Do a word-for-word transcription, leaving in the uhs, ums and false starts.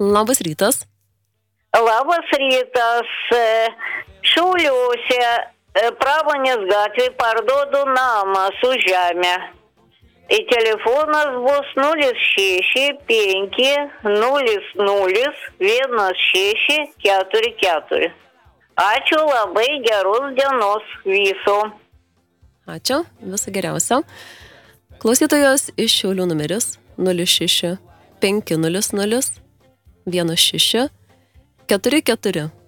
labas rytas. Labas rytas. Šiauliuose Pramonės gatvėje parduodu namą su žemė. Ir telefonas bus nulis šeši penki nulis nulis vienas šeši keturi keturi. Ačiū, labai geros dienos viso. Ačiū, viso geriausio. Klausytojos iš Šiaulių numeris nulis šeši penki nulis nulis vienas šeši keturi keturi.